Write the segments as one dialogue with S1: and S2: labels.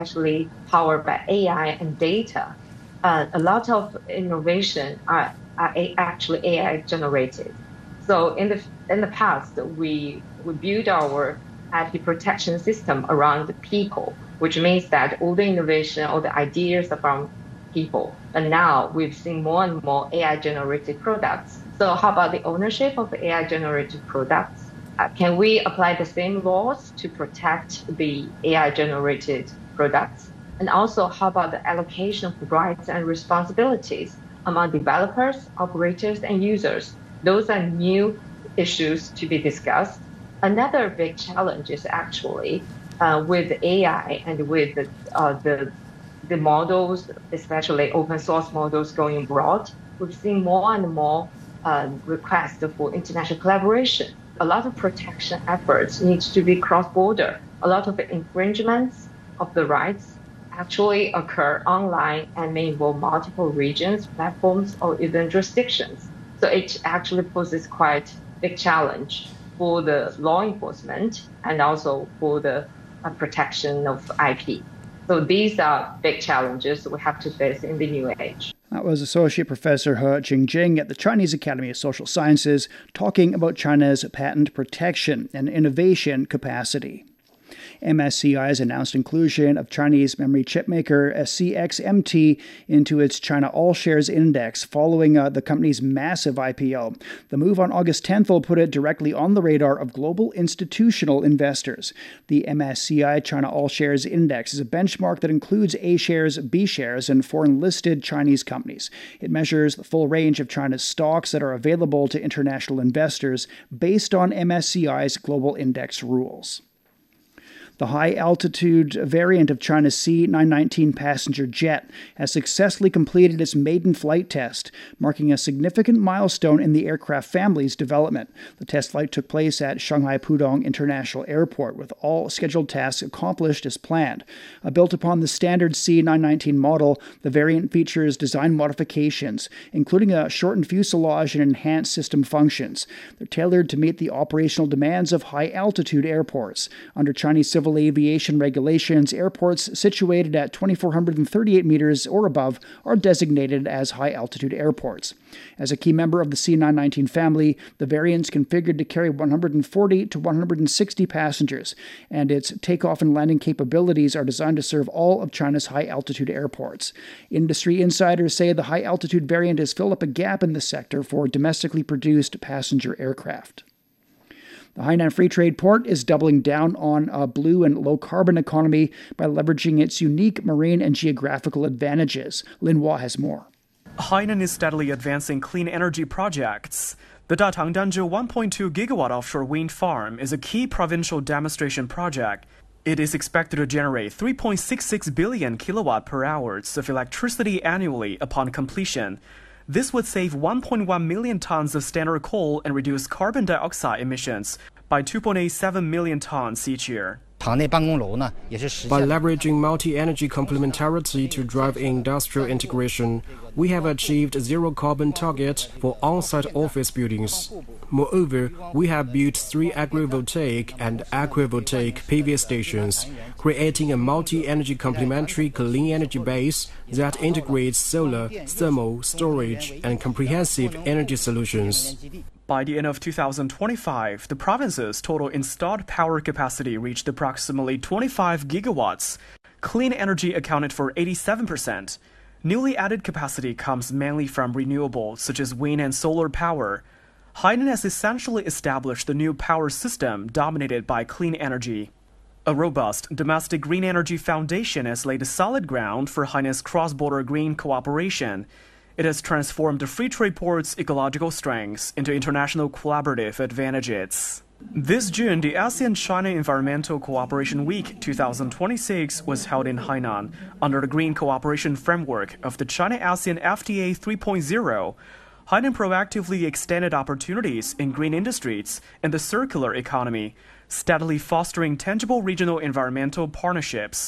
S1: especially powered by AI and data, a lot of innovation are actually AI generated. So in the past, we build our IP protection system around the people, which means that all the innovation, all the ideas are from people. And now we've seen more and more AI generated products. So how about the ownership of AI generated products? Can we apply the same laws to protect the AI generated products? And also, how about the allocation of rights and responsibilities among developers, operators, and users? Those are new issues to be discussed. Another big challenge is actually with AI and with the models, especially open source models going broad. We've seen more and more requests for international collaboration. A lot of protection efforts need to be cross-border. A lot of infringements of the rights actually occur online and may involve multiple regions, platforms, or even jurisdictions. So it actually poses quite a big challenge for the law enforcement and also for the protection of IP. So these are big challenges we have to face in the new age.
S2: That was Associate Professor He Jingjing at the Chinese Academy of Social Sciences talking about China's patent protection and innovation capacity. MSCI has announced inclusion of Chinese memory chip maker CXMT into its China All Shares Index following the company's massive IPO. The move on August 10th will put it directly on the radar of global institutional investors. The MSCI China All Shares Index is a benchmark that includes A shares, B shares, and foreign-listed Chinese companies. It measures the full range of China's stocks that are available to international investors based on MSCI's global index rules. The high-altitude variant of China's C919 passenger jet has successfully completed its maiden flight test, marking a significant milestone in the aircraft family's development. The test flight took place at Shanghai Pudong International Airport, with all scheduled tasks accomplished as planned. Built upon the standard C919 model, the variant features design modifications, including a shortened fuselage and enhanced system functions. They're tailored to meet the operational demands of high-altitude airports. Under Chinese civil aviation regulations, airports situated at 2,438 meters or above are designated as high-altitude airports. As a key member of the C919 family, the variant's configured to carry 140 to 160 passengers, and its takeoff and landing capabilities are designed to serve all of China's high-altitude airports. Industry insiders say the high-altitude variant has filled up a gap in the sector for domestically produced passenger aircraft. The Hainan Free Trade Port is doubling down on a blue and low-carbon economy by leveraging its unique marine and geographical advantages. Lin Hua has more.
S3: Hainan is steadily advancing clean energy projects. The Datang Danzhou 1.2 gigawatt offshore wind farm is a key provincial demonstration project. It is expected to generate 3.66 billion kilowatt per hours of electricity annually upon completion. This would save 1.1 million tons of standard coal and reduce carbon dioxide emissions by 2.87 million tons each year.
S4: By leveraging multi-energy complementarity to drive industrial integration, we have achieved a zero-carbon target for on-site office buildings. Moreover, we have built 3 agrivoltaic and aquavoltaic PV stations, creating a multi-energy complementary clean energy base that integrates solar, thermal, storage, and comprehensive energy solutions.
S3: By the end of 2025, the province's total installed power capacity reached approximately 25 gigawatts. Clean energy accounted for 87%. Newly added capacity comes mainly from renewables such as wind and solar power. Hainan has essentially established the new power system dominated by clean energy. A robust domestic green energy foundation has laid a solid ground for Hainan's cross-border green cooperation. It has transformed the Free Trade Port's ecological strengths into international collaborative advantages. This June, the ASEAN-China Environmental Cooperation Week 2026 was held in Hainan under the Green Cooperation Framework of the China-ASEAN FTA 3.0. Hainan proactively extended opportunities in green industries and the circular economy, steadily fostering tangible regional environmental partnerships.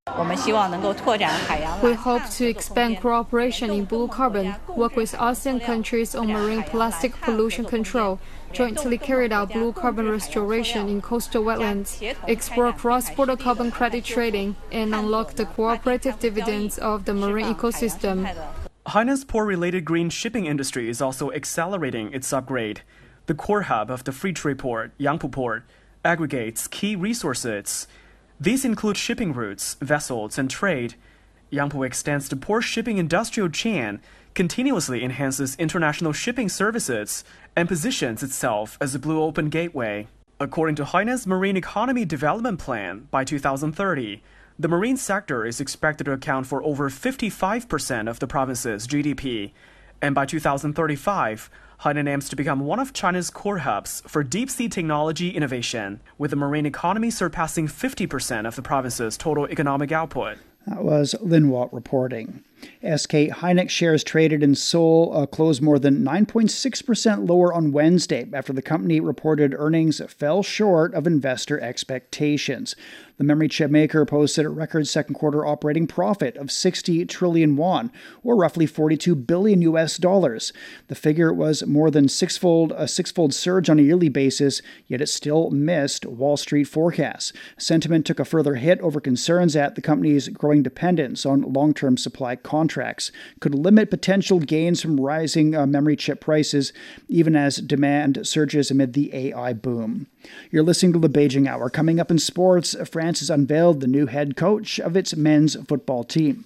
S5: We hope to expand cooperation in blue carbon, work with ASEAN countries on marine plastic pollution control, jointly carry out blue carbon restoration in coastal wetlands, explore cross-border carbon credit trading, and unlock the cooperative dividends of the marine ecosystem.
S3: Hainan's port-related green shipping industry is also accelerating its upgrade. The core hub of the free trade port, Yangpu Port, aggregates key resources. These include shipping routes, vessels, and trade. Yangpu extends the port shipping industrial chain, continuously enhances international shipping services, and positions itself as a blue open gateway. According to Hainan's Marine Economy Development Plan, by 2030, the marine sector is expected to account for over 55% of the province's GDP. And by 2035, Hainan aims to become one of China's core hubs for deep-sea technology innovation, with the marine economy surpassing 50% of the province's total economic output.
S2: That was Lin Wat reporting. SK Hynix shares traded in Seoul closed more than 9.6% lower on Wednesday after the company reported earnings fell short of investor expectations. The memory chip maker posted a record second quarter operating profit of 60 trillion won, or roughly $42 billion US. The figure was more than a six-fold surge on a yearly basis, yet it still missed Wall Street forecasts. Sentiment took a further hit over concerns that the company's growing dependence on long-term supply contracts could limit potential gains from rising memory chip prices, even as demand surges amid the AI boom. You're listening to the Beijing Hour. Coming up in sports, France has unveiled the new head coach of its men's football team.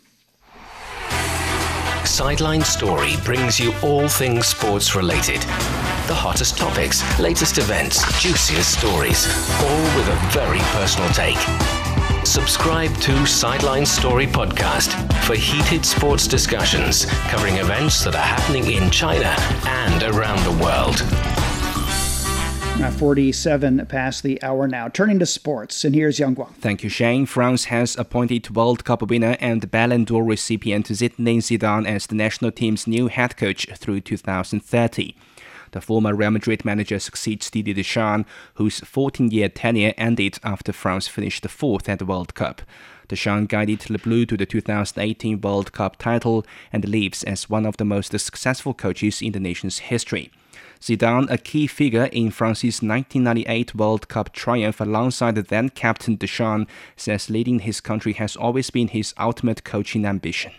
S6: Sideline Story brings you all things sports related. The hottest topics, latest events, juiciest stories, all with a very personal take. Subscribe to Sideline Story Podcast for heated sports discussions covering events that are happening in China and around the world.
S2: 47 past the hour now. Turning to sports, and here's Yang Guang.
S7: Thank you, Shane. France has appointed World Cup winner and Ballon d'Or recipient Zinedine Zidane as the national team's new head coach through 2030. The former Real Madrid manager succeeds Didier Deschamps, whose 14-year tenure ended after France finished fourth at the World Cup. Deschamps guided Le Bleu to the 2018 World Cup title and lives as one of the most successful coaches in the nation's history. Zidane, a key figure in France's 1998 World Cup triumph alongside the then-captain Deschamps, says leading his country has always been his ultimate coaching ambition.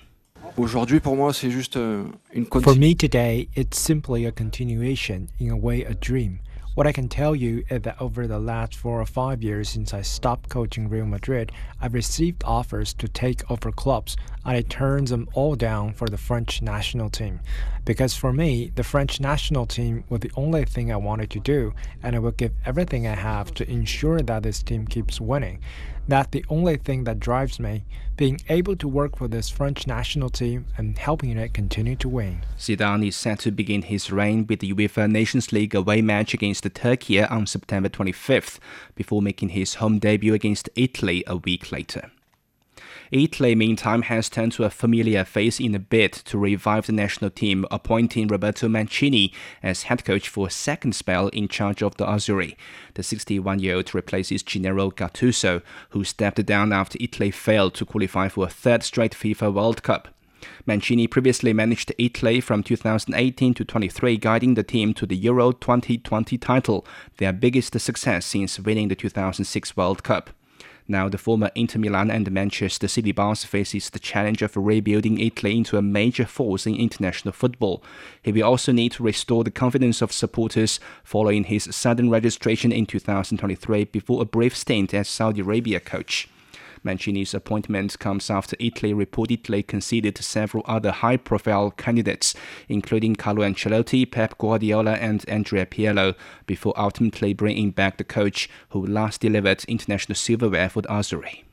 S8: For me today, it's simply a continuation, in a way a dream. What I can tell you is that over the last 4 or 5 years since I stopped coaching Real Madrid, I've received offers to take over clubs, and I turned them all down for the French national team. Because for me, the French national team was the only thing I wanted to do, and I will give everything I have to ensure that this team keeps winning. That's the only thing that drives me, being able to work for this French national team and helping it continue to win.
S7: Zidane is set to begin his reign with the UEFA Nations League away match against Turkey on September 25th, before making his home debut against Italy a week later. Italy, meantime, has turned to a familiar face in a bid to revive the national team, appointing Roberto Mancini as head coach for a second spell in charge of the Azzurri. The 61-year-old replaces Gennaro Gattuso, who stepped down after Italy failed to qualify for a third straight FIFA World Cup. Mancini previously managed Italy from 2018 to 23, guiding the team to the Euro 2020 title, their biggest success since winning the 2006 World Cup. Now, the former Inter Milan and Manchester City boss faces the challenge of rebuilding Italy into a major force in international football. He will also need to restore the confidence of supporters following his sudden registration in 2023 before a brief stint as Saudi Arabia coach. Mancini's appointment comes after Italy reportedly conceded several other high-profile candidates, including Carlo Ancelotti, Pep Guardiola and Andrea Pirlo, before ultimately bringing back the coach who last delivered international silverware for the Azzurri.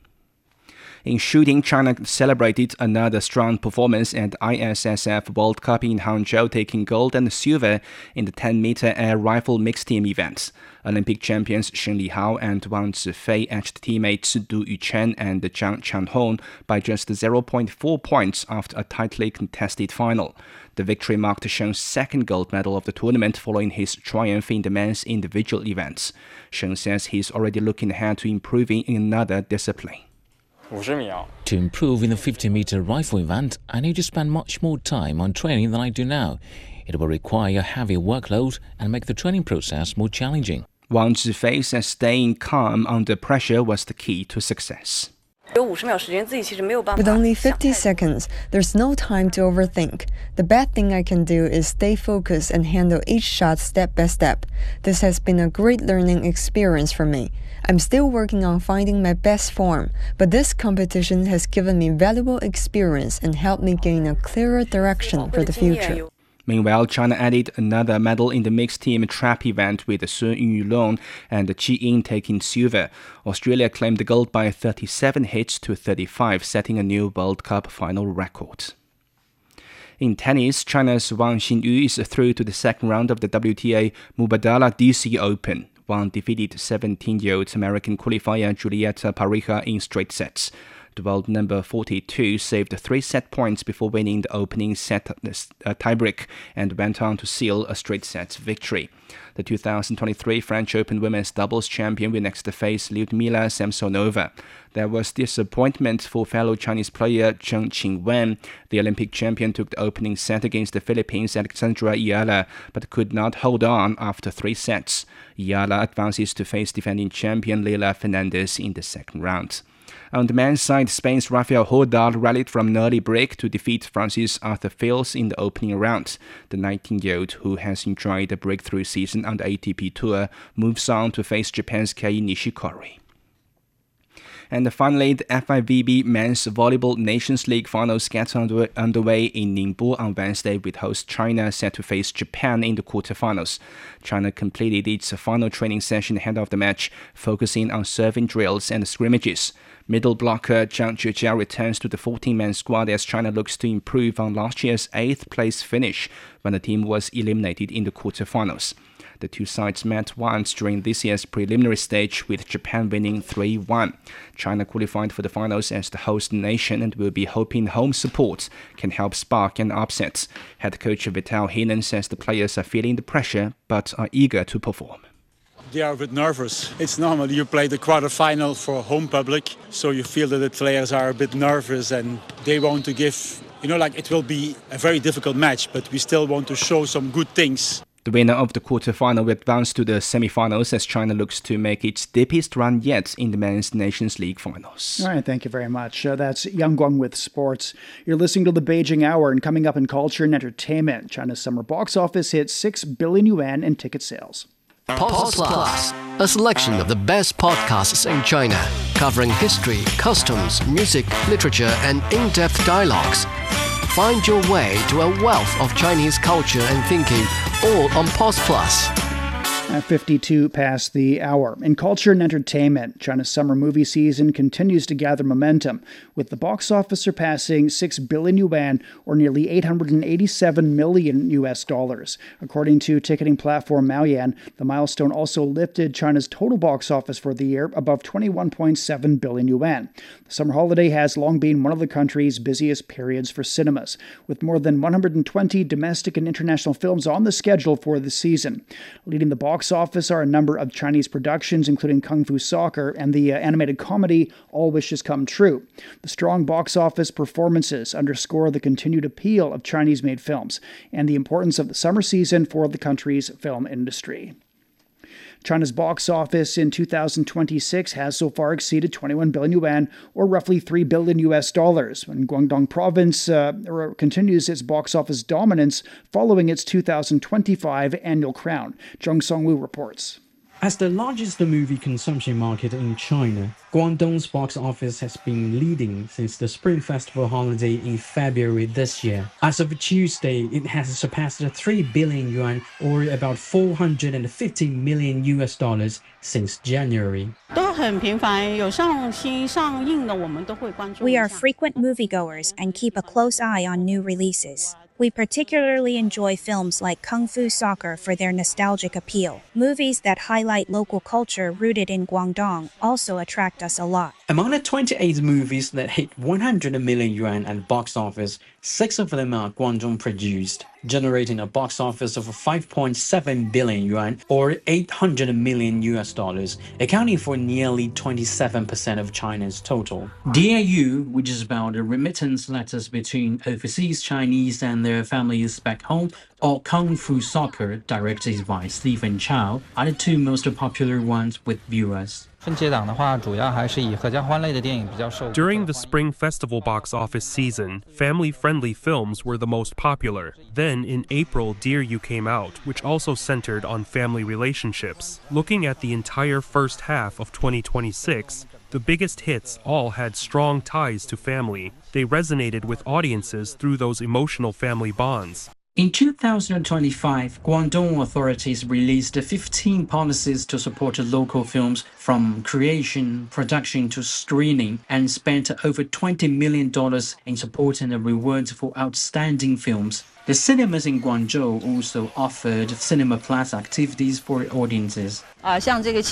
S7: In shooting, China celebrated another strong performance at ISSF World Cup in Hangzhou, taking gold and silver in the 10-meter air rifle mixed team events. Olympic champions Shen Lihao and Wang Zifei edged teammates Du Yuchen and Zhang Chanhong by just 0.4 points after a tightly contested final. The victory marked Shen's second gold medal of the tournament following his triumph in the men's individual events. Shen says he's already looking ahead to improving in another discipline.
S9: To improve in the 50-meter rifle event, I need to spend much more time on training than I do now. It will require a heavier workload and make the training process more challenging.
S7: Wang Zhifei says staying calm under pressure was the key to success.
S10: With only 50 seconds, there's no time to overthink. The best thing I can do is stay focused and handle each shot step by step. This has been a great learning experience for me. I'm still working on finding my best form, but this competition has given me valuable experience and helped me gain a clearer direction for the future.
S7: Meanwhile, China added another medal in the mixed team trap event with Sun Yulong and Qi Ying taking silver. Australia claimed the gold by 37 hits to 35, setting a new World Cup final record. In tennis, China's Wang Xinyu is through to the second round of the WTA Mubadala DC Open. Wang defeated 17-year-old American qualifier Julieta Pareja in straight sets. The world number 42 saved 3 set points before winning the opening set tiebreak and went on to seal a straight set victory. The 2023 French Open women's doubles champion will next face Lyudmila Samsonova. There was disappointment for fellow Chinese player Zheng Qingwen. The Olympic champion took the opening set against the Philippines' Alexandra Ayala, but could not hold on after 3 sets. Ayala advances to face defending champion Leylah Fernandez in the second round. On the men's side, Spain's Rafael Nadal rallied from an early break to defeat France's Arthur Fils in the opening round. The 19-year-old, who has enjoyed a breakthrough season on the ATP Tour, moves on to face Japan's Kei Nishikori. And finally, the FIVB Men's Volleyball Nations League finals get underway in Ningbo on Wednesday, with host China set to face Japan in the quarterfinals. China completed its final training session ahead of the match, focusing on serving drills and scrimmages. Middle blocker Zhang Zhejia returns to the 14-man squad as China looks to improve on last year's 8th-place finish when the team was eliminated in the quarterfinals. The two sides met once during this year's preliminary stage, with Japan winning 3-1. China qualified for the finals as the host nation and will be hoping home support can help spark an upset. Head coach Vital Hinen says the players are feeling the pressure but are eager to perform.
S11: They are a bit nervous. It's normal. You play the quarterfinal for home public, so you feel that the players are a bit nervous and they want to give, it will be a very difficult match, but we still want to show some good things.
S7: The winner of the quarterfinal will advance to the semi-finals as China looks to make its deepest run yet in the Men's Nations League finals.
S2: All right, thank you very much. That's Yang Guang with sports. You're listening to the Beijing Hour, and coming up in culture and entertainment, China's summer box office hit 6 billion yuan in ticket sales.
S12: Pulse Plus, a selection of the best podcasts in China, covering history, customs, music, literature, and in-depth dialogues. Find your way to a wealth of Chinese culture and thinking, all on Pulse Plus.
S2: At 52 past the hour. In culture and entertainment, China's summer movie season continues to gather momentum, with the box office surpassing 6 billion yuan, or nearly $887 million US. According to ticketing platform Maoyan, the milestone also lifted China's total box office for the year above 21.7 billion yuan. The summer holiday has long been one of the country's busiest periods for cinemas, with more than 120 domestic and international films on the schedule for the season. Leading the box office are a number of Chinese productions, including Kung Fu Soccer and the animated comedy All Wishes Come True. The strong box office performances underscore the continued appeal of Chinese-made films and the importance of the summer season for the country's film industry. China's box office in 2026 has so far exceeded 21 billion yuan, or roughly $3 billion US. And Guangdong province continues its box office dominance following its 2025 annual crown. Zheng Songwu reports.
S13: As the largest movie consumption market in China, Guangdong's box office has been leading since the Spring Festival holiday in February this year. As of Tuesday, it has surpassed 3 billion yuan, or about $450 million US since January.
S14: We are frequent moviegoers and keep a close eye on new releases. We particularly enjoy films like Kung Fu Soccer for their nostalgic appeal. Movies that highlight local culture rooted in Guangdong also attract us a lot.
S13: Among the 28 movies that hit 100 million yuan at box office, 6 of them are Guangdong produced, generating a box office of 5.7 billion yuan or $800 million, accounting for nearly 27% of China's total. DAU, which is about the remittance letters between overseas Chinese and their families back home, or Kung Fu Soccer, directed by Stephen Chow, are the 2 most popular ones with viewers.
S15: During the Spring Festival box office season, family-friendly films were the most popular. Then, in April, Dear You came out, which also centered on family relationships. Looking at the entire first half of 2026, the biggest hits all had strong ties to family. They resonated with audiences through those emotional family bonds.
S13: In 2025, Guangdong authorities released 15 policies to support local films from creation, production to screening, and spent over $20 million in supporting the rewards for outstanding films. The cinemas in Guangzhou also offered Cinema Plus activities for audiences.
S16: In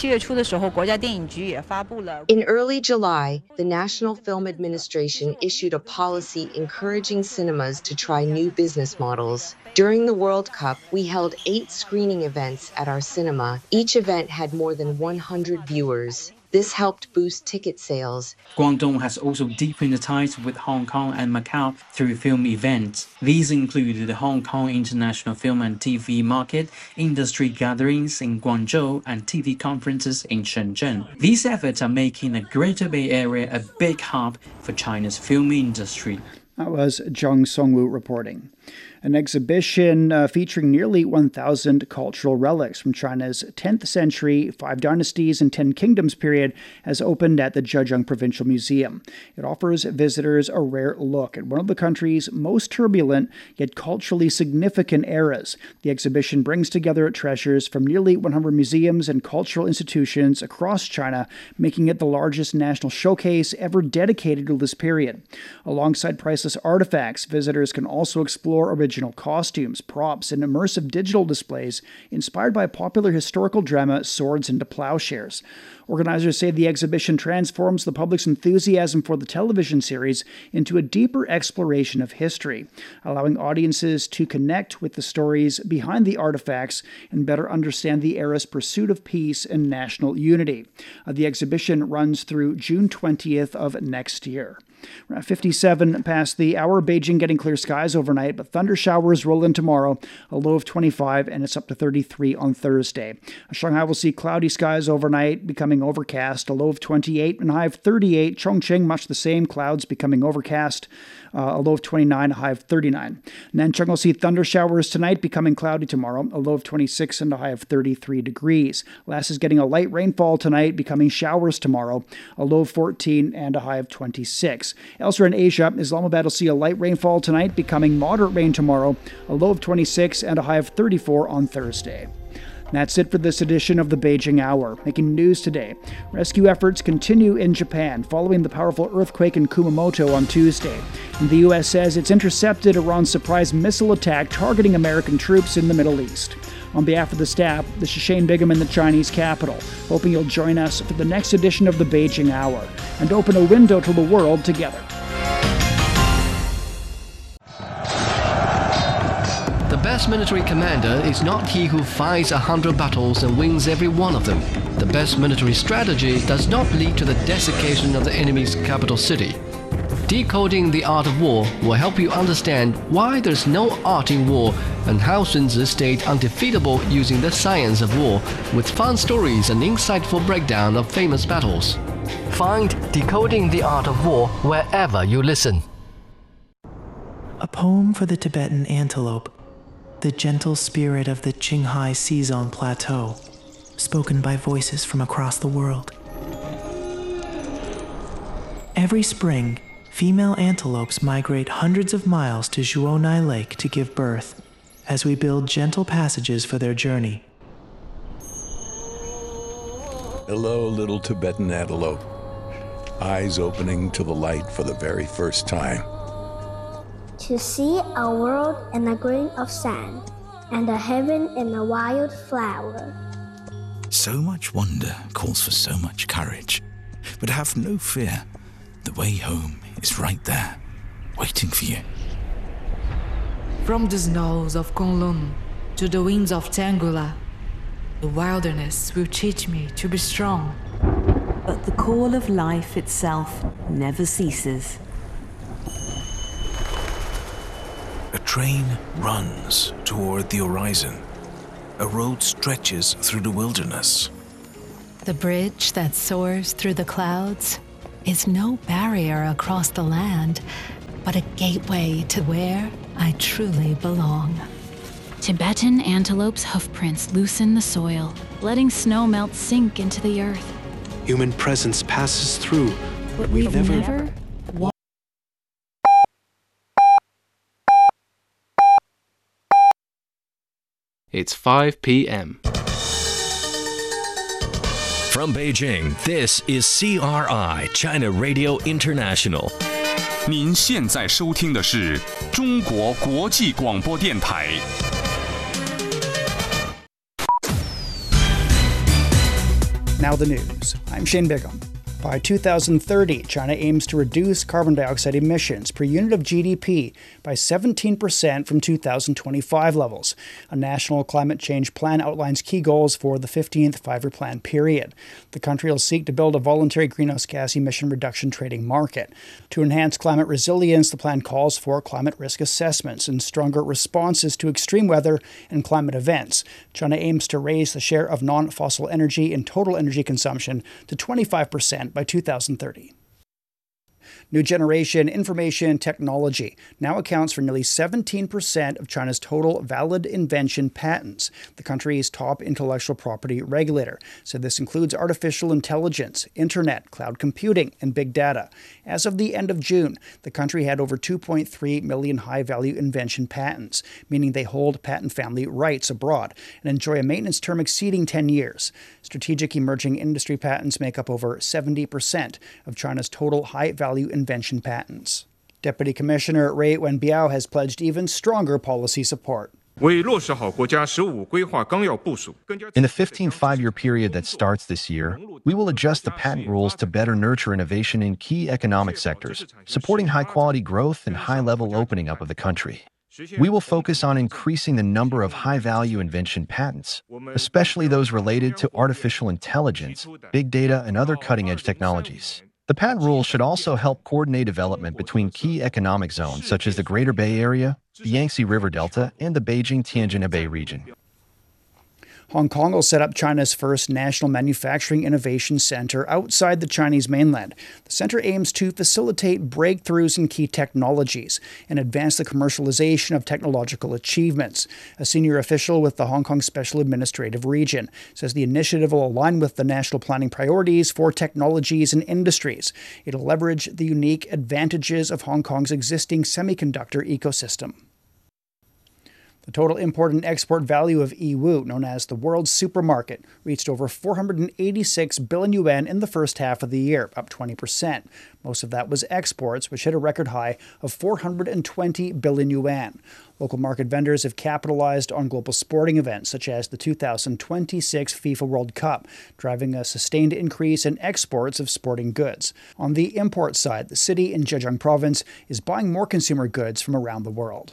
S16: early July, the National Film Administration issued a policy encouraging cinemas to try new business models. During the World Cup, we held 8 screening events at our cinema. Each event had more than 100 viewers. This helped boost ticket sales.
S13: Guangdong has also deepened ties with Hong Kong and Macau through film events. These included the Hong Kong International Film and TV Market, industry gatherings in Guangzhou, and TV conferences in Shenzhen. These efforts are making the Greater Bay Area a big hub for China's film industry.
S2: That was Zhang Songwu reporting. An exhibition featuring nearly 1,000 cultural relics from China's 10th century, 5 dynasties, and 10 kingdoms period has opened at the Zhejiang Provincial Museum. It offers visitors a rare look at one of the country's most turbulent yet culturally significant eras. The exhibition brings together treasures from nearly 100 museums and cultural institutions across China, making it the largest national showcase ever dedicated to this period. Alongside priceless artifacts, visitors can also explore original costumes, props, and immersive digital displays inspired by popular historical drama Swords into Plowshares. Organizers say the exhibition transforms the public's enthusiasm for the television series into a deeper exploration of history, allowing audiences to connect with the stories behind the artifacts and better understand the era's pursuit of peace and national unity. The exhibition runs through June 20th of next year. We're at 57 past the hour. Beijing getting clear skies overnight, but thunder showers roll in tomorrow, a low of 25, and it's up to 33 on Thursday. Shanghai will see cloudy skies overnight, becoming overcast, a low of 28 and a high of 38. Chongqing, much the same, clouds becoming overcast, a low of 29, a high of 39. Nanchang will see thunder showers tonight, becoming cloudy tomorrow, a low of 26 and a high of 33 degrees. Lass is getting a light rainfall tonight, becoming showers tomorrow, a low of 14 and a high of 26. Elsewhere in Asia, Islamabad will see a light rainfall tonight, becoming moderate rain tomorrow, a low of 26 and a high of 34 on Thursday. That's it for this edition of the Beijing Hour. Making news today, rescue efforts continue in Japan following the powerful earthquake in Kumamoto on Tuesday. And the U.S. says it's intercepted Iran's surprise missile attack targeting American troops in the Middle East. On behalf of the staff, this is Shane Bigham in the Chinese capital, hoping you'll join us for the next edition of the Beijing Hour and open a window to the world together.
S12: The best military commander is not he who fights 100 battles and wins every one of them. The best military strategy does not lead to the desiccation of the enemy's capital city. Decoding the Art of War will help you understand why there's no art in war and how Sun Tzu stayed undefeatable using the science of war, with fun stories and insightful breakdown of famous battles. Find Decoding the Art of War wherever you listen.
S17: A poem for the Tibetan antelope, the gentle spirit of the Qinghai Seazong Plateau, spoken by voices from across the world. Every spring, female antelopes migrate hundreds of miles to Zhuonai Lake to give birth, as we build gentle passages for their journey.
S18: Hello, little Tibetan antelope. Eyes opening to the light for the very first time.
S19: To see a world in a grain of sand, and a heaven in a wild flower.
S20: So much wonder calls for so much courage. But have no fear. The way home is right there, waiting for you.
S21: From the snows of Kowloon to the winds of Tanggula, the wilderness will teach me to be strong.
S22: But the call of life itself never ceases.
S20: A train runs toward the horizon. A road stretches through the wilderness.
S23: The bridge that soars through the clouds is no barrier across the land, but a gateway to where I truly belong.
S24: Tibetan antelope's hoofprints loosen the soil, letting snow melt sink into the earth.
S25: Human presence passes through,
S24: but we've never walked.
S7: It's 5 p.m.
S6: From Beijing, this is CRI, China Radio International.
S26: 您现在收听的是中国国际广播电台。
S2: Now the news. I'm Shane Bigham. By 2030, China aims to reduce carbon dioxide emissions per unit of GDP by 17% from 2025 levels. A national climate change plan outlines key goals for the 15th five-year plan period. The country will seek to build a voluntary greenhouse gas emission reduction trading market. To enhance climate resilience, the plan calls for climate risk assessments and stronger responses to extreme weather and climate events. China aims to raise the share of non-fossil energy in total energy consumption to 25% by 2030. New generation information technology now accounts for nearly 17% of China's total valid invention patents. The country's top intellectual property regulator said this includes artificial intelligence, internet, cloud computing, and big data. As of the end of June, the country had over 2.3 million high-value invention patents, meaning they hold patent family rights abroad and enjoy a maintenance term exceeding 10 years. Strategic emerging industry patents make up over 70% of China's total high-value invention patents. Deputy Commissioner Ray Wenbiao has pledged even stronger policy support.
S27: In the 15th five-year period that starts this year, we will adjust the patent rules to better nurture innovation in key economic sectors, supporting high-quality growth and high-level opening up of the country. We will focus on increasing the number of high-value invention patents, especially those related to artificial intelligence, big data, and other cutting-edge technologies. The patent rules should also help coordinate development between key economic zones such as the Greater Bay Area, the Yangtze River Delta, and the Beijing-Tianjin-Hebei region.
S2: Hong Kong will set up China's first national manufacturing innovation center outside the Chinese mainland. The center aims to facilitate breakthroughs in key technologies and advance the commercialization of technological achievements. A senior official with the Hong Kong Special Administrative Region says the initiative will align with the national planning priorities for technologies and industries. It'll leverage the unique advantages of Hong Kong's existing semiconductor ecosystem. The total import and export value of Yiwu, known as the world's supermarket, reached over 486 billion yuan in the first half of the year, up 20%. Most of that was exports, which hit a record high of 420 billion yuan. Local market vendors have capitalized on global sporting events such as the 2026 FIFA World Cup, driving a sustained increase in exports of sporting goods. On the import side, the city in Zhejiang province is buying more consumer goods from around the world.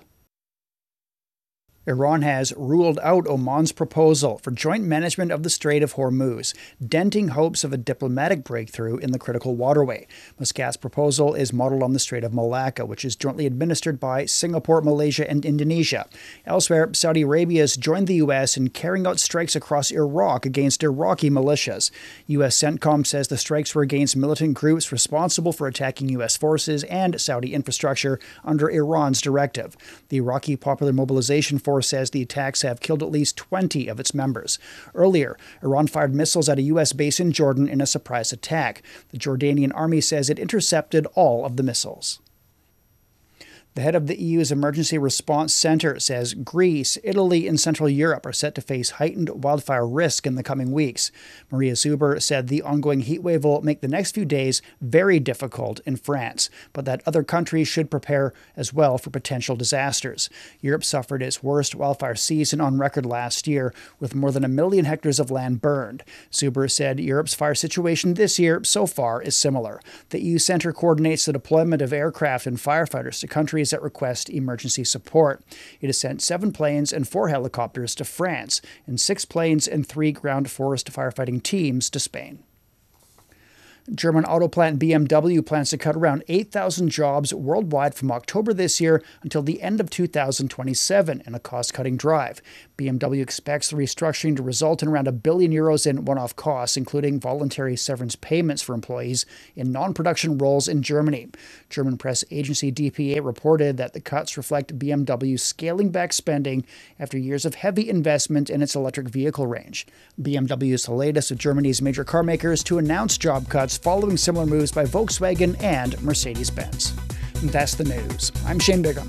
S2: Iran has ruled out Oman's proposal for joint management of the Strait of Hormuz, denting hopes of a diplomatic breakthrough in the critical waterway. Muscat's proposal is modeled on the Strait of Malacca, which is jointly administered by Singapore, Malaysia, and Indonesia. Elsewhere, Saudi Arabia has joined the U.S. in carrying out strikes across Iraq against Iraqi militias. U.S. CENTCOM says the strikes were against militant groups responsible for attacking U.S. forces and Saudi infrastructure under Iran's directive. The Iraqi Popular Mobilization Force says the attacks have killed at least 20 of its members. Earlier, Iran fired missiles at a U.S. base in Jordan in a surprise attack. The Jordanian army says it intercepted all of the missiles. The head of the EU's Emergency Response Centre says Greece, Italy, and Central Europe are set to face heightened wildfire risk in the coming weeks. Maria Zuber said the ongoing heatwave will make the next few days very difficult in France, but that other countries should prepare as well for potential disasters. Europe suffered its worst wildfire season on record last year, with more than 1 million hectares of land burned. Zuber said Europe's fire situation this year so far is similar. The EU Centre coordinates the deployment of aircraft and firefighters to countries that request emergency support. It has sent 7 planes and 4 helicopters to France, and 6 planes and 3 ground forest firefighting teams to Spain. German auto plant BMW plans to cut around 8,000 jobs worldwide from October this year until the end of 2027 in a cost-cutting drive. BMW expects the restructuring to result in around €1 billion in one-off costs, including voluntary severance payments for employees in non-production roles in Germany. German press agency dpa reported that the cuts reflect BMW scaling back spending after years of heavy investment in its electric vehicle range. BMW is the latest of Germany's major car makers to announce job cuts following similar moves by Volkswagen and Mercedes-Benz. That's the news. I'm Shane Bigham.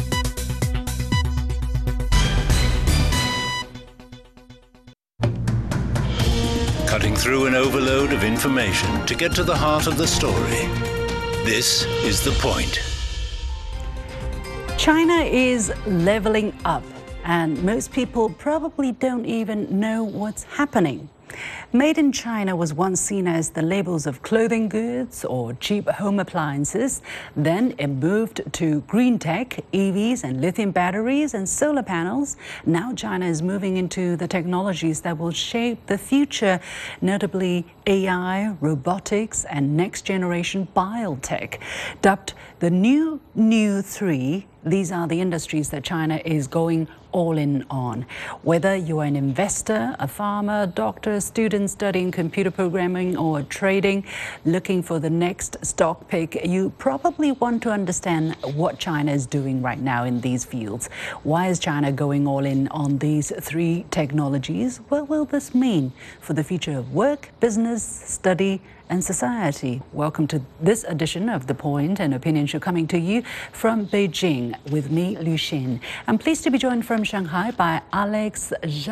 S1: Cutting through an overload of information to get to the heart of the story. This is The Point.
S22: China is leveling up, and most people probably don't even know what's happening. Made in China was once seen as the labels of clothing goods or cheap home appliances. Then it moved to green tech, EVs and lithium batteries and solar panels. Now China is moving into the technologies that will shape the future, notably AI, robotics and next generation biotech. Dubbed the new 3, these are the industries that China is going all in on. Whether you're an investor, a farmer, doctor, student studying computer programming or trading, looking for the next stock pick, you probably want to understand what China is doing right now in these fields. Why is China going all in on these 3 technologies? What will this mean for the future of work, business, study, and society? Welcome to this edition of The Point, an opinion show coming to you from Beijing with me, Lu Xin. I'm pleased to be joined from Shanghai by Alex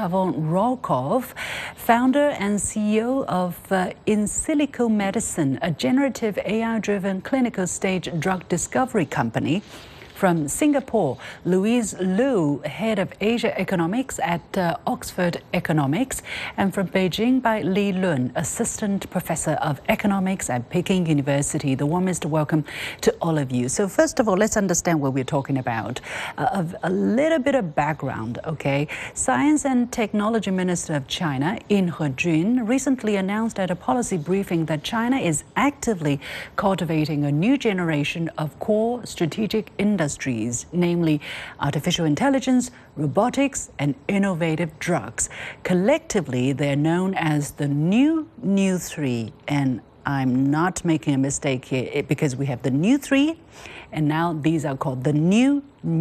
S22: Zhavorokov, founder and CEO of In Silico Medicine, a generative AI-driven clinical stage drug discovery company. From Singapore, Louise Liu, head of Asia Economics at Oxford Economics. And from Beijing by Li Lun, assistant professor of economics at Peking University. The warmest welcome to all of you. So first of all, let's understand what we're talking about. A little bit of background, okay? Science and Technology Minister of China, Yin Hejun, recently announced at a policy briefing that China is actively cultivating a new generation of core strategic industries, namely artificial intelligence, robotics, and innovative drugs. Collectively, they're known as the new 3. And I'm not making a mistake here because we have the new 3, and now these are called the new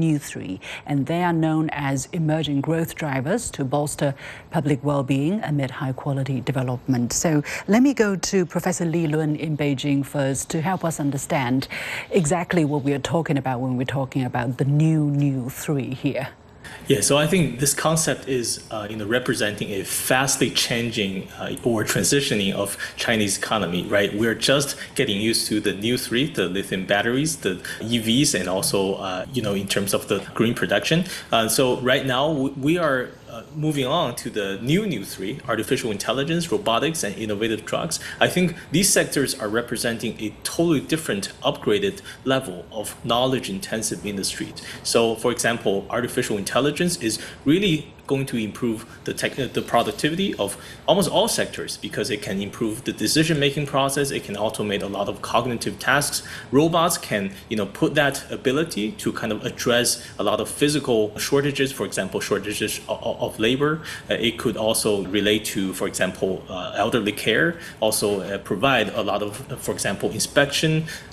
S22: 3. And they are known as emerging growth drivers to bolster public well-being amid high-quality development. So let me go to Professor Li Lun in Beijing first to help us understand exactly what we are talking about when we're talking about the new 3 here.
S3: Yeah, so I think this concept is representing a fastly changing or transitioning of Chinese economy, right? We're just getting used to the new 3, the lithium batteries, the EVs, and also, in terms of the green production. So right now we are moving on to the new 3, artificial intelligence, robotics, and innovative drugs. I think these sectors are representing a totally different, upgraded level of knowledge-intensive industries. So, for example, artificial intelligence is really going to improve the productivity of almost all sectors because it can improve the decision-making process. It can automate a lot of cognitive tasks. Robots can, put that ability to kind of address a lot of physical shortages, for example, shortages of labor. It could also relate to, for example, elderly care, also provide a lot of, for example, inspection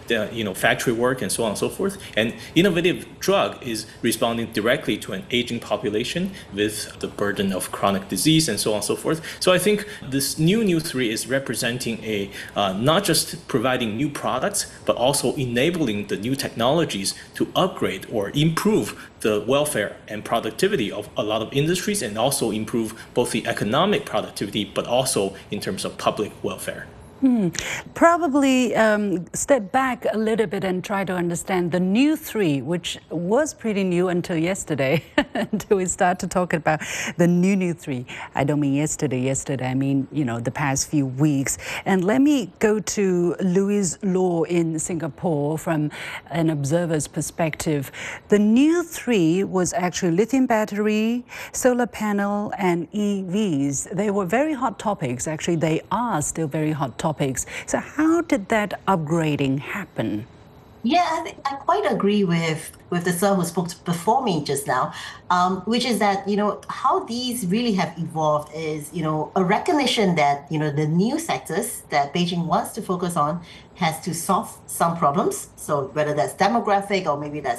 S3: factory work and so on and so forth. And innovative drug is responding directly to an aging population with the burden of chronic disease and so on and so forth. So I think this new 3 is representing a not just providing new products, but also enabling the new technologies to upgrade or improve the welfare and productivity of a lot of industries, and also improve both the economic productivity, but also in terms of public welfare.
S22: Probably step back a little bit and try to understand the new 3, which was pretty new until yesterday, until we start to talk about the new 3. I don't mean yesterday, I mean, the past few weeks. And let me go to Louis Law in Singapore from an observer's perspective. The new 3 was actually lithium battery, solar panel, and EVs. They were very hot topics. Actually, they are still very hot topics. So how did that upgrading happen?
S4: Yeah, I quite agree with the sir who spoke before me just now, which is that, how these really have evolved is, a recognition that, the new sectors that Beijing wants to focus on has to solve some problems. So whether that's demographic or maybe that's